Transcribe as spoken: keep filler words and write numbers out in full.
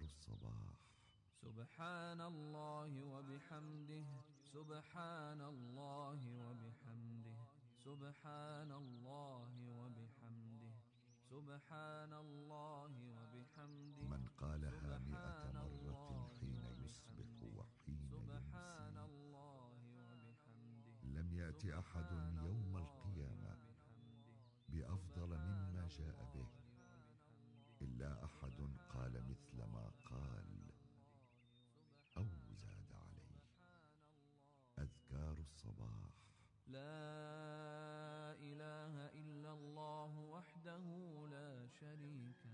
الصباح. سبحان الله وبحمده، سبحان الله وبحمده، سبحان الله وبحمده، سبحان الله وبحمده. من قالها مئة مرة حين يصبح وحين يمسي لم يأت أحد يوم القيامة بأفضل مما جاء به إلا أحد قال مثل ما قال أو زاد عليه. أذكار الصباح. لا إله إلا الله وحده لا شريك